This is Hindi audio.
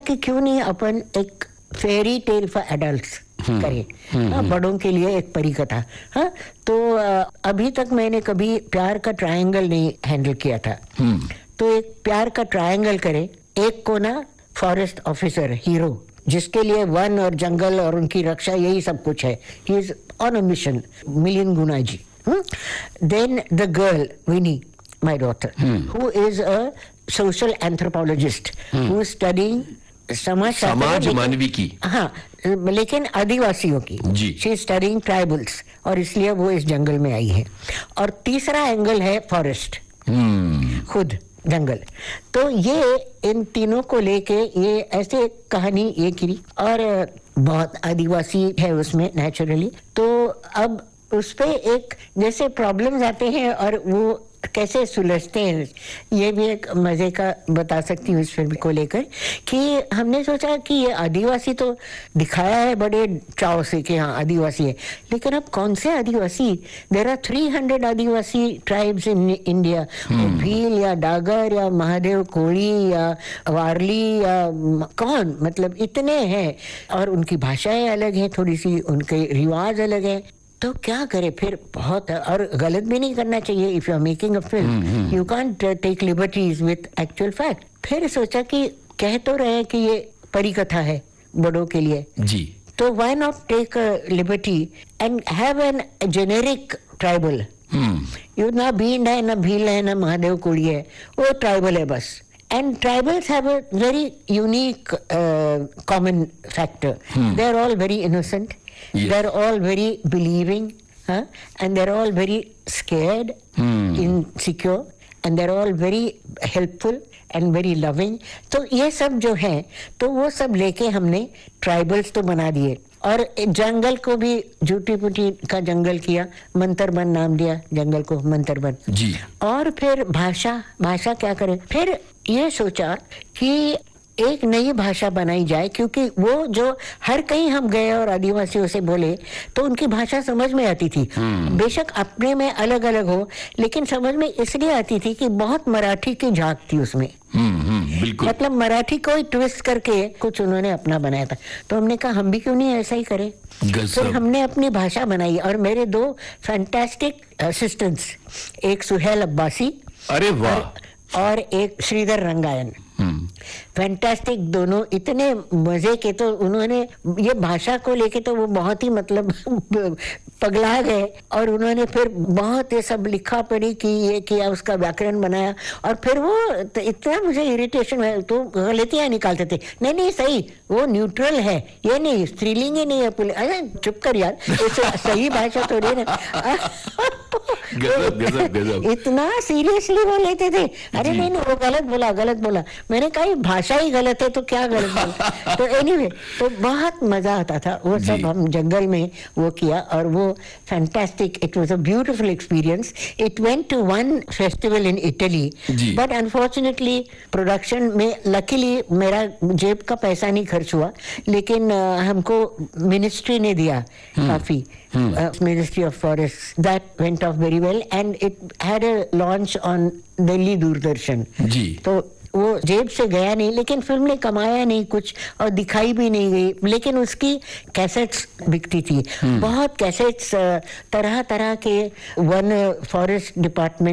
कि क्यों नहीं अपन एक फेरी टेल फॉर एडल्ट्स करें, बड़ों के लिए एक परी कथा। हाँ, तो अभी तक मैंने कभी प्यार का ट्रायंगल नहीं हैंडल किया था, तो एक प्यार का ट्रायंगल करें। एक कोना फॉरेस्ट ऑफिसर हीरो, जिसके लिए वन और जंगल और उनकी रक्षा यही सब कुछ है, he is on a mission, million Guna ji. Then the girl Winnie, my daughter, who is a social anthropologist, who is studying समाज मानविकी, हाँ, लेकिन आदिवासियों की। शी इज स्टडीइंग ट्राइबल्स, और इसलिए वो इस जंगल में आई है। और तीसरा एंगल है फॉरेस्ट, खुद जंगल। तो ये इन तीनों को लेके ये ऐसे कहानी ये की, और बहुत आदिवासी है उसमें नेचुरली। तो अब उस पे एक जैसे प्रॉब्लम्स आते हैं और वो कैसे सुलझते हैं, ये भी एक मजे का बता सकती हूँ इस फिल्म को लेकर। कि हमने सोचा कि ये आदिवासी तो दिखाया है बड़े चाव से कि हाँ आदिवासी है, लेकिन अब कौन से आदिवासी? There are 300 Adivasi tribes in India. Bhil या डागर या महादेव कोड़ी या वारली या कौन, मतलब इतने हैं, और उनकी भाषाएं अलग हैं, थोड़ी सी उनके रिवाज अलग हैं। तो क्या करे फिर? बहुत, और गलत भी नहीं करना चाहिए। If you are making a film you can't take liberties with actual fact. फिर सोचा कि कह तो रहे कि ये परी कथा है बड़ों के लिए जी, तो why not take liberty and have an generic tribal. You ना भील है, ना भील है, ना महादेव कोड़ी है, वो ट्राइबल है बस। And tribals have a very unique common factor. They're all very innocent. Yes. They're all very believing, and they're all very scared, insecure, and they're all very helpful and very loving. तो ये सब जो है, तो वो सब लेके हमने ट्राइबल्स तो बना दिए, और जंगल को भी झूठी पुटी का जंगल किया, मंतरबन नाम दिया जंगल को, मंतरबन जी। और फिर भाषा क्या करें? फिर ये सोचा कि एक नई भाषा बनाई जाए, क्योंकि वो जो हर कहीं हम गए और आदिवासियों से बोले तो उनकी भाषा समझ में आती थी। बेशक अपने में अलग अलग हो, लेकिन समझ में इसलिए आती थी कि बहुत मराठी की झांक थी उसमें। बिल्कुल। मतलब मराठी को ही ट्विस्ट करके कुछ उन्होंने अपना बनाया था। तो हमने कहा हम भी क्यों नहीं ऐसा ही करें। फिर हमने अपनी भाषा बनाई, और मेरे 2 फैंटास्टिक असिस्टेंट्स, एक सुहेल अब्बासी, अरे वाह, और एक श्रीधर रंगायन। फैंटास्टिक, दोनों इतने मजे के। तो उन्होंने ये भाषा को लेके तो वो बहुत ही मतलब पगला गए, और उन्होंने फिर बहुत ये सब लिखा पढ़ी की, ये किया, उसका व्याकरण बनाया। और फिर वो तो इतना मुझे इरिटेशन है, तो गलतियां निकालते थे। नहीं सही, वो न्यूट्रल है, ये नहीं स्त्रीलिंग ही नहीं है। अरे चुप कर यार, सही भाषा तो नहीं ना। गजब। इतना सीरियसली वो लेते थे। अरे नहीं वो गलत बोला। मैंने कहा भाषा ही गलत है तो क्या गलत बोला। तो एनीवे, तो बहुत मजा आता था वो सब हम जंगल में वो किया, और वो fantastic, it was a beautiful experience. It went to one festival in Italy, but unfortunately production में लकीली मेरा जेब का पैसा नहीं खर्च हुआ, लेकिन हमको मिनिस्ट्री ने दिया काफी, Ministry of Forests. That went off very well, and it had a launch on Delhi Doordarshan. जी। तो वो जेब से गया नहीं, लेकिन फिल्म ने कमाया नहीं कुछ और दिखाई भी नहीं गई, लेकिन उसकी कैसेट्स बिकती थी। बहुत कैसेट्स तरह तरह के वन फॉरेस्ट डिपार्टमेंट